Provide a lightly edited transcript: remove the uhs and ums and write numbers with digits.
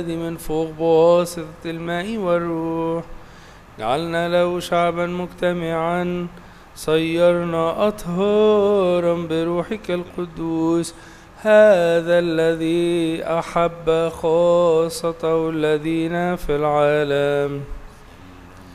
من فوق بواسطة الماء والروح، جعلنا له شعبا مجتمعا، صيرنا أطهارا بروحك القدوس. هذا الذي أحب خاصته الذين في العالم.